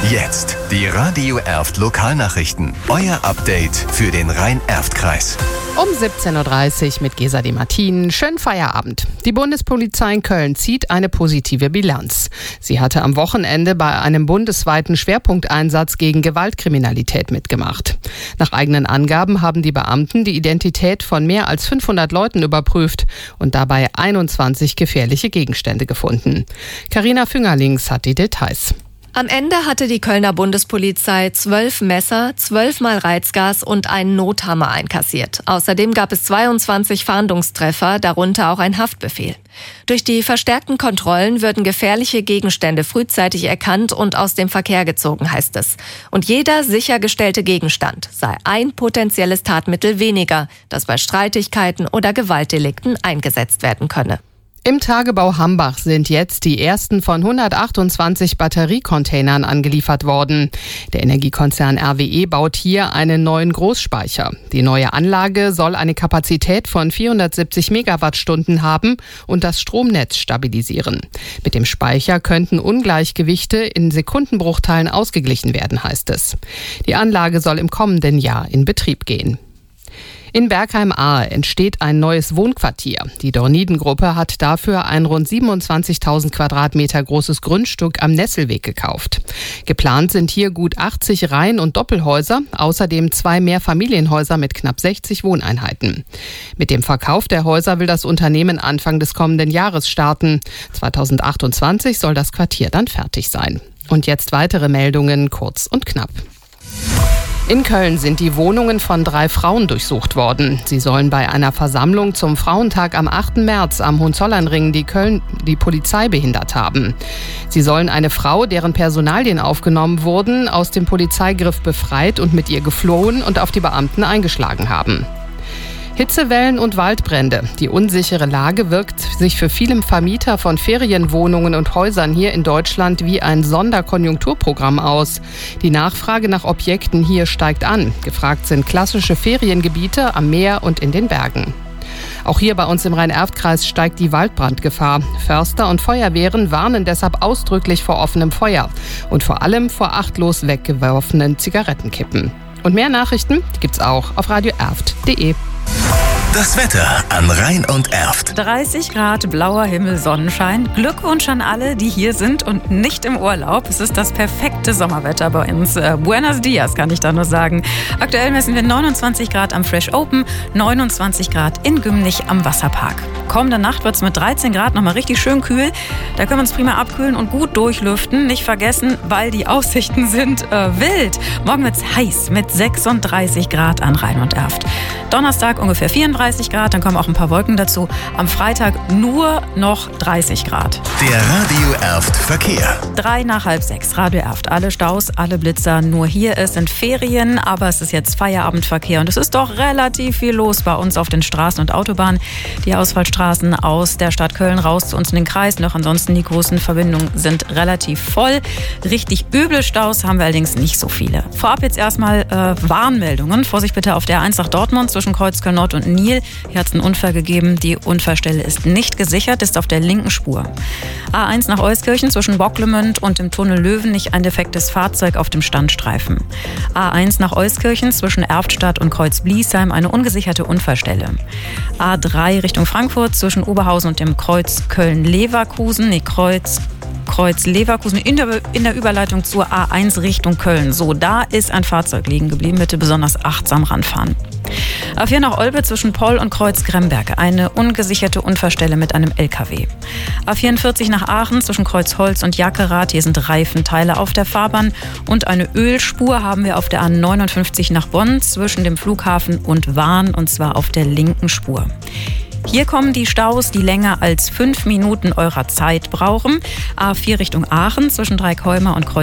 Jetzt die Radio Erft Lokalnachrichten. Euer Update für den Rhein-Erft-Kreis. Um 17.30 Uhr mit Gesa de Martin. Schönen Feierabend. Die Bundespolizei in Köln zieht eine positive Bilanz. Sie hatte am Wochenende bei einem bundesweiten Schwerpunkteinsatz gegen Gewaltkriminalität mitgemacht. Nach eigenen Angaben haben die Beamten die Identität von mehr als 500 Leuten überprüft und dabei 21 gefährliche Gegenstände gefunden. Carina Füngerlings hat die Details. Am Ende hatte die Kölner Bundespolizei 12 Messer, 12-mal Reizgas und einen Nothammer einkassiert. Außerdem gab es 22 Fahndungstreffer, darunter auch ein Haftbefehl. Durch die verstärkten Kontrollen würden gefährliche Gegenstände frühzeitig erkannt und aus dem Verkehr gezogen, heißt es. Und jeder sichergestellte Gegenstand sei ein potenzielles Tatmittel weniger, das bei Streitigkeiten oder Gewaltdelikten eingesetzt werden könne. Im Tagebau Hambach sind jetzt die ersten von 128 Batteriecontainern angeliefert worden. Der Energiekonzern RWE baut hier einen neuen Großspeicher. Die neue Anlage soll eine Kapazität von 470 Megawattstunden haben und das Stromnetz stabilisieren. Mit dem Speicher könnten Ungleichgewichte in Sekundenbruchteilen ausgeglichen werden, heißt es. Die Anlage soll im kommenden Jahr in Betrieb gehen. In Bergheim-Ahe entsteht ein neues Wohnquartier. Die Dorniden-Gruppe hat dafür ein rund 27.000 Quadratmeter großes Grundstück am Nesselweg gekauft. Geplant sind hier gut 80 Reihen- und Doppelhäuser, außerdem 2 Mehrfamilienhäuser mit knapp 60 Wohneinheiten. Mit dem Verkauf der Häuser will das Unternehmen Anfang des kommenden Jahres starten. 2028 soll das Quartier dann fertig sein. Und jetzt weitere Meldungen, kurz und knapp. In Köln sind die Wohnungen von 3 Frauen durchsucht worden. Sie sollen bei einer Versammlung zum Frauentag am 8. März am Hohenzollernring die Polizei behindert haben. Sie sollen eine Frau, deren Personalien aufgenommen wurden, aus dem Polizeigriff befreit und mit ihr geflohen und auf die Beamten eingeschlagen haben. Hitzewellen und Waldbrände. Die unsichere Lage wirkt sich für viele Vermieter von Ferienwohnungen und Häusern hier in Deutschland wie ein Sonderkonjunkturprogramm aus. Die Nachfrage nach Objekten hier steigt an. Gefragt sind klassische Feriengebiete am Meer und in den Bergen. Auch hier bei uns im Rhein-Erft-Kreis steigt die Waldbrandgefahr. Förster und Feuerwehren warnen deshalb ausdrücklich vor offenem Feuer und vor allem vor achtlos weggeworfenen Zigarettenkippen. Und mehr Nachrichten gibt's auch auf radioerft.de. Das Wetter an Rhein und Erft. 30 Grad, blauer Himmel, Sonnenschein. Glückwunsch an alle, die hier sind und nicht im Urlaub. Es ist das perfekte Sommerwetter bei uns. Buenos dias, kann ich da nur sagen. Aktuell messen wir 29 Grad am Fresh Open, 29 Grad in Gümnich am Wasserpark. Kommende Nacht wird es mit 13 Grad nochmal richtig schön kühl. Da können wir uns prima abkühlen und gut durchlüften. Nicht vergessen, weil die Aussichten sind wild. Morgen wird es heiß mit 36 Grad an Rhein und Erft. Donnerstag ungefähr 34 Grad, dann kommen auch ein paar Wolken dazu. Am Freitag nur noch 30 Grad. Der Radio Erft Verkehr. 5:03, Radio Erft. Alle Staus, alle Blitzer, nur hier. Es sind Ferien, aber es ist jetzt Feierabendverkehr und es ist doch relativ viel los bei uns auf den Straßen und Autobahnen. Die Ausfallstraßen aus der Stadt Köln raus zu uns in den Kreis. Noch ansonsten die großen Verbindungen sind relativ voll. Richtig üble Staus haben wir allerdings nicht so viele. Vorab jetzt erstmal Warnmeldungen. Vorsicht bitte auf der A1 nach Dortmund zwischen Kreuzköln Nord und Nil. Hier hat es einen Unfall gegeben. Die Unfallstelle ist nicht gesichert, ist auf der linken Spur. A1 nach Euskirchen zwischen Bocklemünd und dem Tunnel Löwenich ein defektes Fahrzeug auf dem Standstreifen. A1 nach Euskirchen zwischen Erftstadt und Kreuz-Bliesheim eine ungesicherte Unfallstelle. A3 Richtung Frankfurt zwischen Oberhausen und dem Kreuz Köln-Leverkusen. Kreuz Leverkusen in der Überleitung zur A1 Richtung Köln. So, da ist ein Fahrzeug liegen geblieben. Bitte besonders achtsam ranfahren. A4 nach Olpe zwischen Poll und Kreuz Gremberg. Eine ungesicherte Unfallstelle mit einem LKW. A44 nach Aachen zwischen Kreuz Holz und Jackerath. Hier sind Reifenteile auf der Fahrbahn. Und eine Ölspur haben wir auf der A59 nach Bonn zwischen dem Flughafen und Wahn. Und zwar auf der linken Spur. Hier kommen die Staus, die länger als 5 Minuten eurer Zeit brauchen. A4 Richtung Aachen zwischen Dreieckholmer und Kreuz